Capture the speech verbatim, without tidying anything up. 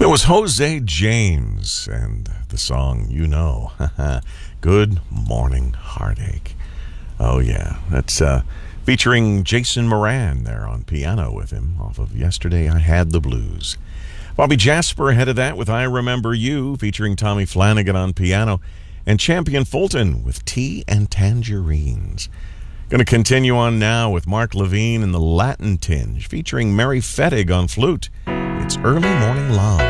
It was Jose James and the song, you know, Good Morning Heartache. Oh, yeah, that's uh, featuring Jason Moran there on piano with him off of Yesterday I Had the Blues. Bobby Jasper ahead of that with I Remember You, featuring Tommy Flanagan on piano, and Champion Fulton with Tea and Tangerines. Going to continue on now with Mark Levine and the Latin Tinge, featuring Mary Fettig on flute. It's Early Morning Love.